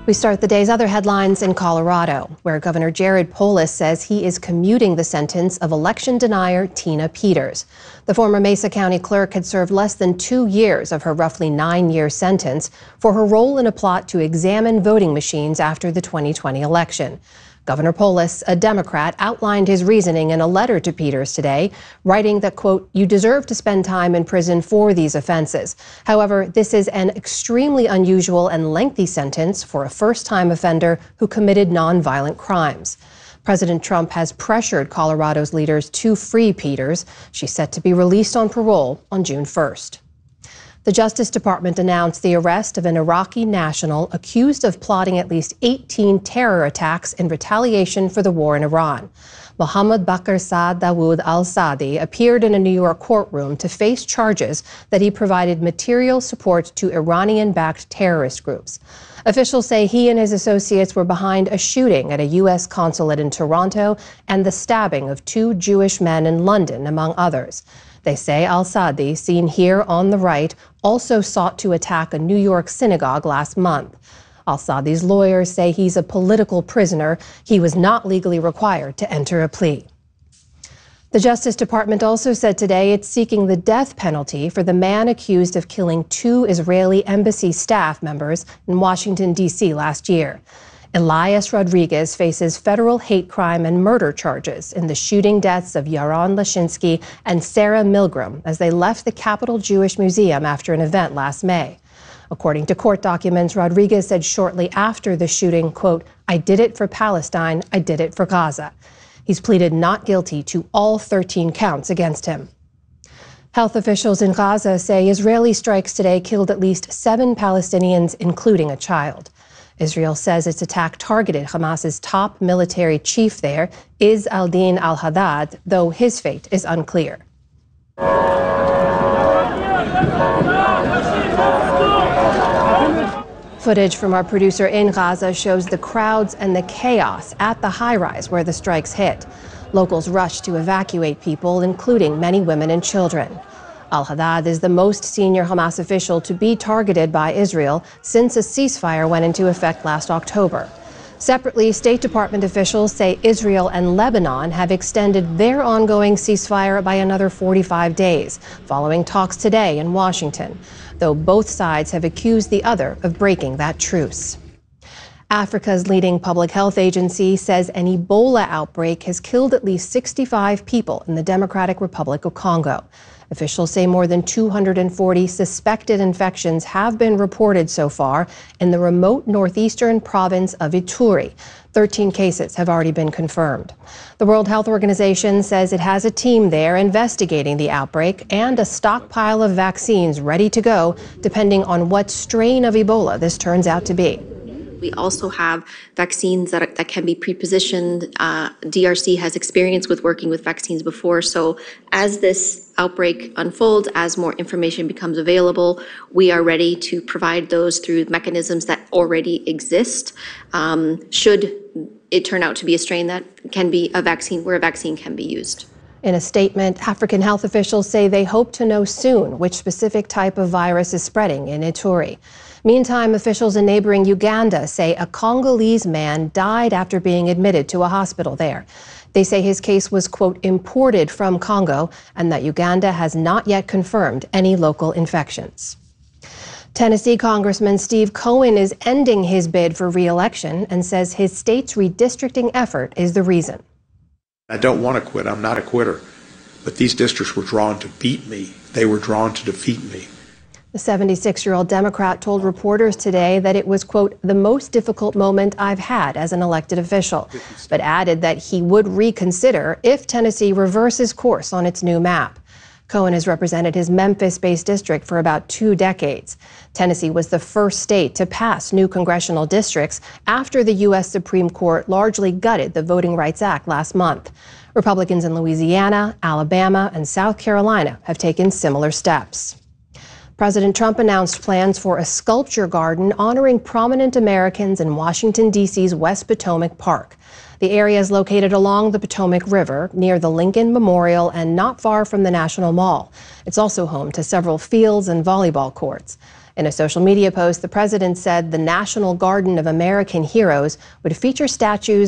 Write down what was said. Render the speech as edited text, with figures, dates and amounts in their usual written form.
We start the day's other headlines in Colorado, where Governor Jared Polis says he is commuting the sentence of election denier Tina Peters. The former Mesa County clerk had served less than 2 years of her roughly 9-year sentence for her role in a plot to examine voting machines after the 2020 election. Governor Polis, a Democrat, outlined his reasoning in a letter to Peters today, writing that, quote, "You deserve to spend time in prison for these offenses. However, this is an extremely unusual and lengthy sentence for a first-time offender who committed nonviolent crimes." President Trump has pressured Colorado's leaders to free Peters. She's set to be released on parole on June 1st. The Justice Department announced the arrest of an Iraqi national accused of plotting at least 18 terror attacks in retaliation for the war in Iran. Mohammed Bakr Saad Dawood al-Saadi appeared in a New York courtroom to face charges that he provided material support to Iranian-backed terrorist groups. Officials say he and his associates were behind a shooting at a U.S. consulate in Toronto and the stabbing of 2 Jewish men in London, among others. They say al-Saadi, seen here on the right, also sought to attack a New York synagogue last month. Al-Saadi's lawyers say he's a political prisoner. He was not legally required to enter a plea. The Justice Department also said today it's seeking the death penalty for the man accused of killing 2 Israeli embassy staff members in Washington, D.C. last year. Elias Rodriguez faces federal hate crime and murder charges in the shooting deaths of Yaron Lashinsky and Sarah Milgram as they left the Capitol Jewish Museum after an event last May. According to court documents, Rodriguez said shortly after the shooting, quote, "I did it for Palestine, I did it for Gaza." He's pleaded not guilty to all 13 counts against him. Health officials in Gaza say Israeli strikes today killed at least 7 Palestinians, including a child. Israel says its attack targeted Hamas's top military chief there, Izz al-Din al-Haddad, though his fate is unclear. Footage from our producer in Gaza shows the crowds and the chaos at the high-rise where the strikes hit. Locals rushed to evacuate people, including many women and children. Al-Haddad is the most senior Hamas official to be targeted by Israel since a ceasefire went into effect last October. Separately, State Department officials say Israel and Lebanon have extended their ongoing ceasefire by another 45 days, following talks today in Washington, though both sides have accused the other of breaking that truce. Africa's leading public health agency says an Ebola outbreak has killed at least 65 people in the Democratic Republic of Congo. Officials say more than 240 suspected infections have been reported so far in the remote northeastern province of Ituri. 13 cases have already been confirmed. The World Health Organization says it has a team there investigating the outbreak and a stockpile of vaccines ready to go, depending on what strain of Ebola this turns out to be. We also have vaccines that can be pre-positioned. DRC has experience with working with vaccines before. So as this outbreak unfolds, as more information becomes available, we are ready to provide those through mechanisms that already exist. Should it turn out to be a strain that can be a vaccine, where a vaccine can be used. In a statement, African health officials say they hope to know soon which specific type of virus is spreading in Ituri. Meantime, officials in neighboring Uganda say a Congolese man died after being admitted to a hospital there. They say his case was, quote, imported from Congo, and that Uganda has not yet confirmed any local infections. Tennessee Congressman Steve Cohen is ending his bid for re-election and says his state's redistricting effort is the reason. I don't want to quit. I'm not a quitter. But these districts were drawn to beat me. They were drawn to defeat me. The 76-year-old Democrat told reporters today that it was, quote, the most difficult moment I've had as an elected official, but added that he would reconsider if Tennessee reverses course on its new map. Cohen has represented his Memphis-based district for about 2 decades. Tennessee was the first state to pass new congressional districts after the U.S. Supreme Court largely gutted the Voting Rights Act last month. Republicans in Louisiana, Alabama, and South Carolina have taken similar steps. President Trump announced plans for a sculpture garden honoring prominent Americans in Washington, D.C.'s West Potomac Park. The area is located along the Potomac River, near the Lincoln Memorial and not far from the National Mall. It's also home to several fields and volleyball courts. In a social media post, the president said the National Garden of American Heroes would feature statues